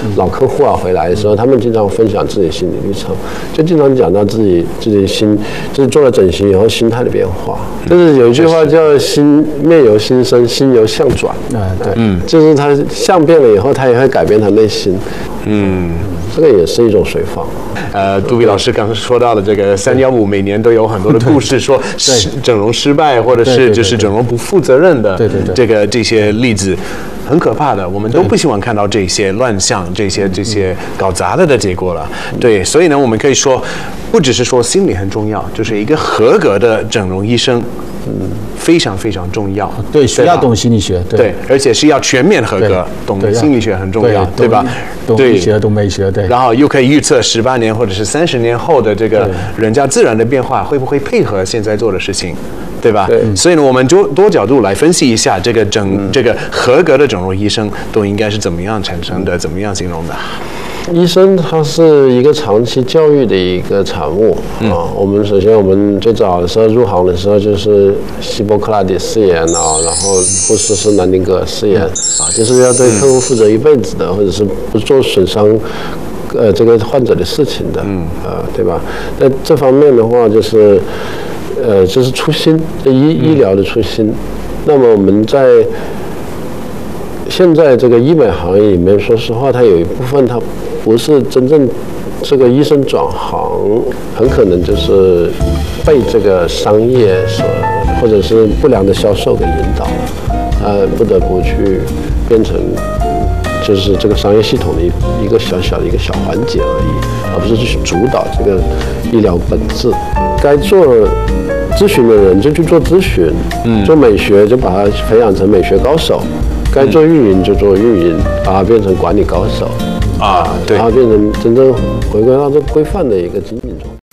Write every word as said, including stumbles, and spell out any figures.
老客户啊回来的时候，他们经常分享自己心理历程，就经常讲到自己自己心，就是做了整形以后心态的变化。就是有一句话叫"心面由心生，心由相转"。啊，对，嗯，就是他相变了以后，他也会改变他内心。嗯。这个也是一种随访。 呃，杜比老师刚刚说到的这个三幺五，每年都有很多的故事，说整容失败，或者是就是整容不负责任的这个这些例子，很可怕的。我们都不希望看到这些乱象、这些这些搞砸了的结果了。对，所以呢，我们可以说，不只是说心理很重要，就是一个合格的整容医生。嗯，非常非常重要。 对，需要懂心理学。 对，而且是要全面合格，懂心理学很重要，对吧？ 懂医学，懂美学，对。 然后又可以预测十八年或者是三十年后的这个人家自然的变化会不会配合现在做的事情，对吧？对。所以呢，我们多多角度来分析一下这个整这个合格的整容医生都应该是怎么样产生的，怎么样形容的。 医生他是一个长期教育的一个产物、嗯、啊。我们首先我们最早的时候入行的时候就是希波克拉底誓言啊，然后护士是南丁格尔誓言啊，就是要对客户负责一辈子的，或者是不做损伤呃这个患者的事情的，嗯呃对吧？在这方面的话，就是呃就是初心，医医疗的初心。那么我们在现在这个医美行业里面，说实话，它有一部分它不是真正这个医生转行，很可能就是被这个商业所或者是不良的销售给引导了，呃，不得不去变成就是这个商业系统的一一个小小的一个小环节而已，而不是去主导这个医疗本质。该做咨询的人就去做咨询，嗯，做美学就把它培养成美学高手。该做运营就做运营，把它变成管理高手啊，对，然后变成真正回归到这规范的一个经营中。